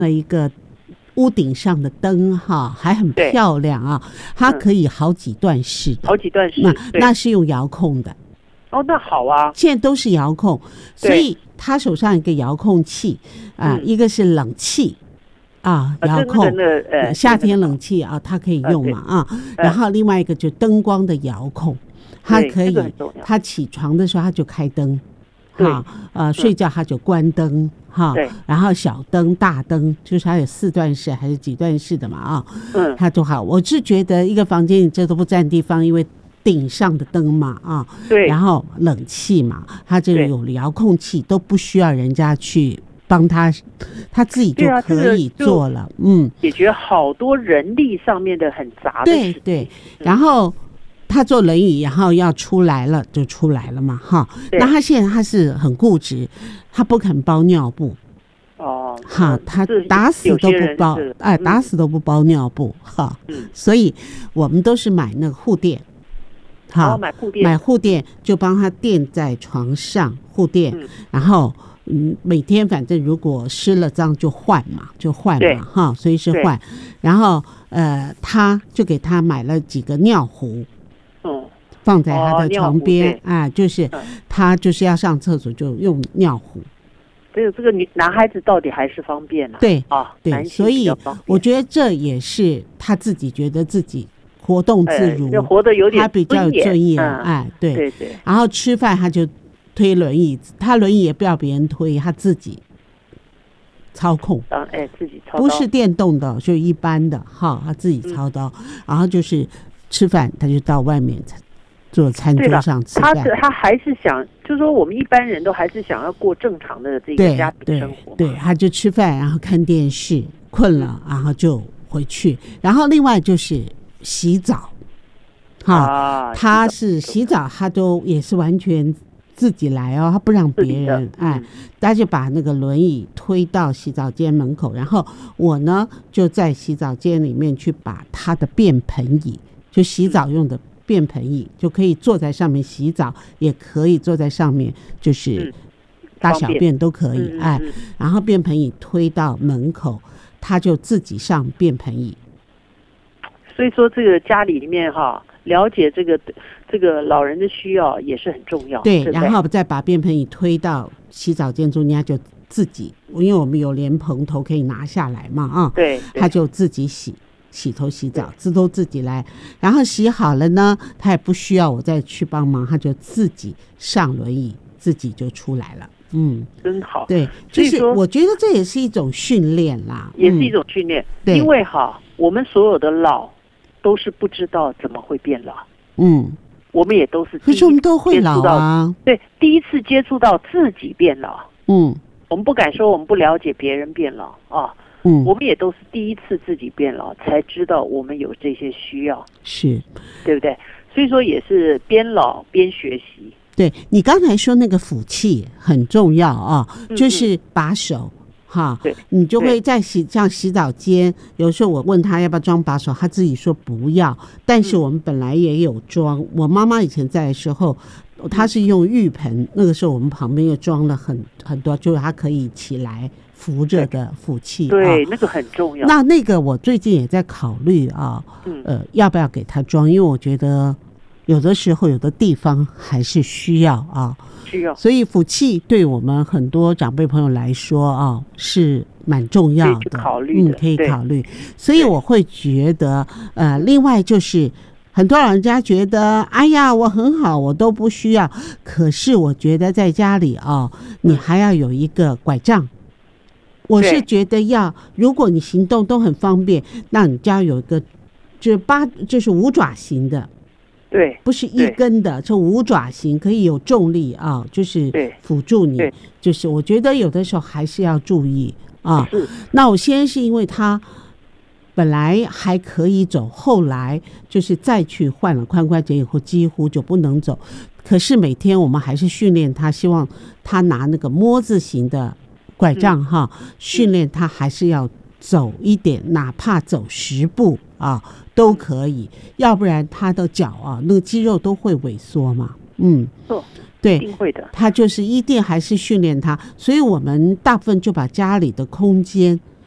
一个屋顶上的灯哈，还很漂亮啊，它可以好几段式的， 好几段式， 那是用遥控的。 哦，那好啊， 现在都是遥控，所以他手上一个遥控器啊，一个是冷气啊，遥控，夏天冷气啊，它可以用嘛啊，然后另外一个就灯光的遥控，它可以，他起床的时候他就开灯，哈，睡觉他就关灯。哈，然后小灯、大灯，就是它有4段式还是几段式的嘛啊，它就好。我是觉得一个房间你这都不占地方，因为顶上的灯嘛啊， 对， 然后冷气嘛，它这个有遥控器，都不需要人家去帮他自己就可以做了， 解决好多人力上面的很杂的事。 对，然后他坐轮椅，然后要出来了就出来了嘛哈。那他现在他是很固执，他不肯包尿布。 哦， 哈，他打死都不包，打死都不包尿布哈。所以我们都是买那个护垫， 好，买护垫就帮他垫在床上护垫，然后每天反正如果湿了脏就换嘛哈，随时换。然后他就给他买了几个尿壶。放在他的床边就是他就是要上厕所就用尿壶。 这个男孩子到底还是方便啊？ 对啊，对，所以我觉得这也是他自己觉得自己活动自如， 活得有点他比较有尊严，对。然后吃饭他就推轮椅，他轮椅也不要别人推，他自己操控， 自己操刀， 不是电动的，就一般的哈，他自己操刀。然后就是吃饭，他就到外面坐餐桌上吃饭。 他还是想，就是说我们一般人都还是想要过正常的这个家庭生活。 对，他就吃饭，然后看电视，困了，然后就回去。然后另外就是洗澡，他是洗澡，他都也是完全自己来哦，他不让别人他就把那个轮椅推到洗澡间门口，然后我呢就在洗澡间里面去把他的便盆椅，就洗澡用的便盆椅，就可以坐在上面洗澡，也可以坐在上面就是大小便都可以然后便盆椅推到门口，他就自己上便盆椅。 所以说这个家里面了解这个老人的需要也是很重要。 对，然后再把便盆椅推到洗澡间中间，就自己，因为我们有莲蓬头可以拿下来嘛对， 他就自己洗头洗澡，都自己来，然后洗好了呢，他也不需要我再去帮忙，他就自己上轮椅，自己就出来了。 真好。 对，就是我觉得这也是一种训练啦， 也是一种训练。因为我们所有的老都是不知道怎么会变老。我们也都是第一次接触到，可是我们都会老啊。对，第一次接触到自己变老。我们不敢说我们不了解别人变老我们也都是第一次自己变老，才知道我们有这些需要， 是， 对不对？所以说也是边老边学习。 对，你刚才说那个辅器很重要就是把手对， 你就会在像洗澡间，有时候我问他要不要装把手，他自己说不要，但是我们本来也有装。我妈妈以前在的时候，她是用浴盆，那个时候我们旁边又装了很多，就是她可以起来扶着的辅器。 对，那个很重要。 那个我最近也在考虑要不要给他装，因为我觉得有的时候有的地方还是需要所以辅器对我们很多长辈朋友来说是蛮重要的，可以考虑。所以我会觉得另外就是很多老人家觉得哎呀我很好，我都不需要，可是我觉得在家里你还要有一个拐杖。我是觉得如果你行动都很方便，那你就要有一个就是五爪型的。 对， 不是一根的，是五爪型，可以有重力就是辅助你。就是我觉得有的时候还是要注意那我先是因为他本来还可以走，后来就是再去换了髋关节以后几乎就不能走。可是每天我们还是训练他，希望他拿那个摸字形的拐杖训练他还是要走一点，哪怕走10步都可以，要不然他的脚那个肌肉都会萎缩嘛。对，一定会的。他就是一定还是训练他，所以我们大部分就把家里的空间